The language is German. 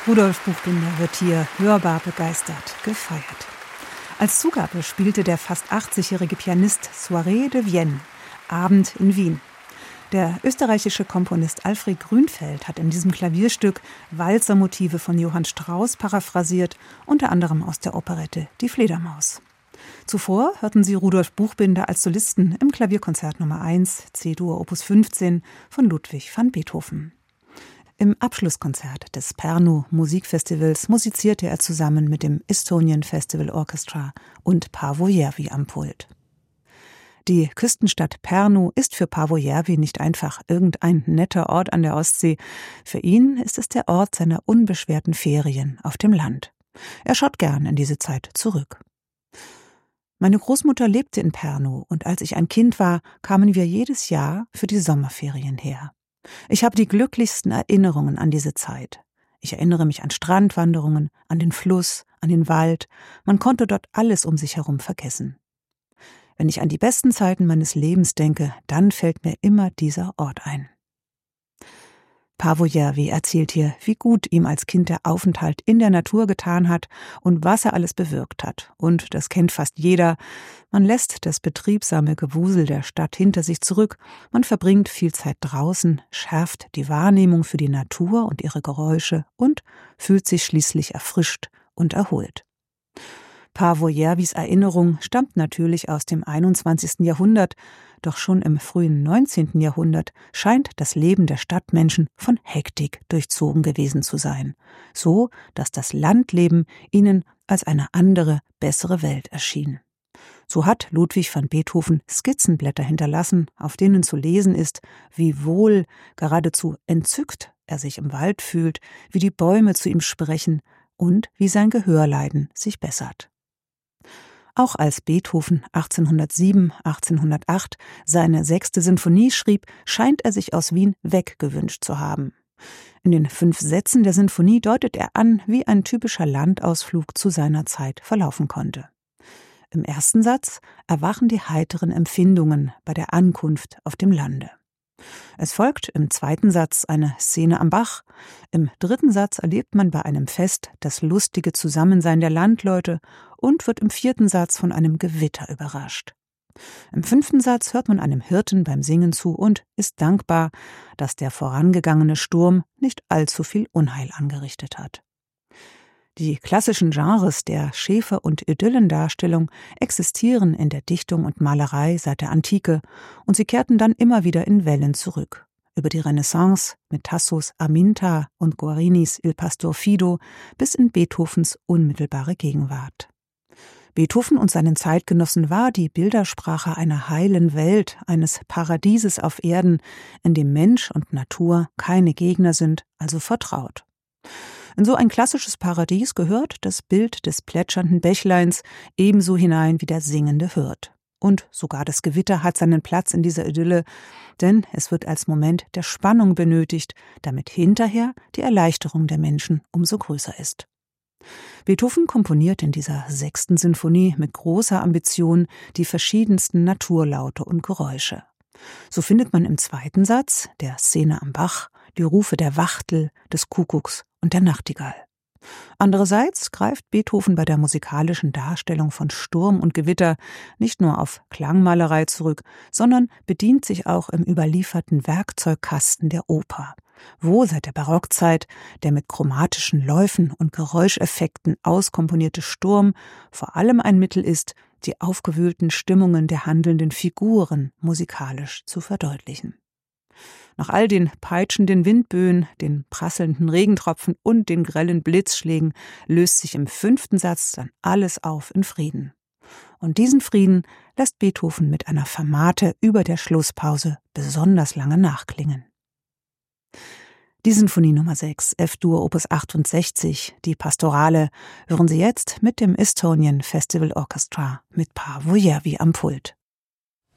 Rudolf Buchbinder wird hier hörbar begeistert gefeiert. Als Zugabe spielte der fast 80-jährige Pianist Soirée de Vienne, Abend in Wien. Der österreichische Komponist Alfred Grünfeld hat in diesem Klavierstück Walzermotive von Johann Strauss paraphrasiert, unter anderem aus der Operette Die Fledermaus. Zuvor hörten Sie Rudolf Buchbinder als Solisten im Klavierkonzert Nummer 1, C-Dur Opus 15 von Ludwig van Beethoven. Im Abschlusskonzert des Pärnu Musikfestivals musizierte er zusammen mit dem Estonian Festival Orchestra und Paavo Järvi am Pult. Die Küstenstadt Pärnu ist für Paavo Järvi nicht einfach irgendein netter Ort an der Ostsee. Für ihn ist es der Ort seiner unbeschwerten Ferien auf dem Land. Er schaut gern in diese Zeit zurück. Meine Großmutter lebte in Pärnu und als ich ein Kind war, kamen wir jedes Jahr für die Sommerferien her. Ich habe die glücklichsten Erinnerungen an diese Zeit. Ich erinnere mich an Strandwanderungen, an den Fluss, an den Wald. Man konnte dort alles um sich herum vergessen. Wenn ich an die besten Zeiten meines Lebens denke, dann fällt mir immer dieser Ort ein. Paavo Järvi erzählt hier, wie gut ihm als Kind der Aufenthalt in der Natur getan hat und was er alles bewirkt hat. Und das kennt fast jeder. Man lässt das betriebsame Gewusel der Stadt hinter sich zurück. Man verbringt viel Zeit draußen, schärft die Wahrnehmung für die Natur und ihre Geräusche und fühlt sich schließlich erfrischt und erholt. Paavo Järvis Erinnerung stammt natürlich aus dem 21. Jahrhundert, doch schon im frühen 19. Jahrhundert scheint das Leben der Stadtmenschen von Hektik durchzogen gewesen zu sein, so dass das Landleben ihnen als eine andere, bessere Welt erschien. So hat Ludwig van Beethoven Skizzenblätter hinterlassen, auf denen zu lesen ist, wie wohl, geradezu entzückt er sich im Wald fühlt, wie die Bäume zu ihm sprechen und wie sein Gehörleiden sich bessert. Auch als Beethoven 1807/1808 seine 6. Sinfonie schrieb, scheint er sich aus Wien weggewünscht zu haben. In den 5 Sätzen der Sinfonie deutet er an, wie ein typischer Landausflug zu seiner Zeit verlaufen konnte. Im 1. Satz erwachen die heiteren Empfindungen bei der Ankunft auf dem Lande. Es folgt im 2. Satz eine Szene am Bach. Im 3. Satz erlebt man bei einem Fest das lustige Zusammensein der Landleute und wird im 4. Satz von einem Gewitter überrascht. Im 5. Satz hört man einem Hirten beim Singen zu und ist dankbar, dass der vorangegangene Sturm nicht allzu viel Unheil angerichtet hat. Die klassischen Genres der Schäfer- und Idyllendarstellung existieren in der Dichtung und Malerei seit der Antike und sie kehrten dann immer wieder in Wellen zurück. Über die Renaissance mit Tassos Aminta und Guarinis Il Pastor Fido bis in Beethovens unmittelbare Gegenwart. Beethoven und seinen Zeitgenossen war die Bildersprache einer heilen Welt, eines Paradieses auf Erden, in dem Mensch und Natur keine Gegner sind, also vertraut. In so ein klassisches Paradies gehört das Bild des plätschernden Bächleins ebenso hinein wie der singende Hirt. Und sogar das Gewitter hat seinen Platz in dieser Idylle, denn es wird als Moment der Spannung benötigt, damit hinterher die Erleichterung der Menschen umso größer ist. Beethoven komponiert in dieser 6. Sinfonie mit großer Ambition die verschiedensten Naturlaute und Geräusche. So findet man im 2. Satz, der Szene am Bach, die Rufe der Wachtel, des Kuckucks und der Nachtigall. Andererseits greift Beethoven bei der musikalischen Darstellung von Sturm und Gewitter nicht nur auf Klangmalerei zurück, sondern bedient sich auch im überlieferten Werkzeugkasten der Oper, wo seit der Barockzeit der mit chromatischen Läufen und Geräuscheffekten auskomponierte Sturm vor allem ein Mittel ist, die aufgewühlten Stimmungen der handelnden Figuren musikalisch zu verdeutlichen. Nach all den peitschenden Windböen, den prasselnden Regentropfen und den grellen Blitzschlägen löst sich im 5. Satz dann alles auf in Frieden. Und diesen Frieden lässt Beethoven mit einer Fermate über der Schlusspause besonders lange nachklingen. Die Sinfonie Nummer 6, F-Dur Opus 68, die Pastorale, hören Sie jetzt mit dem Estonian Festival Orchestra mit Paavo Järvi am Pult.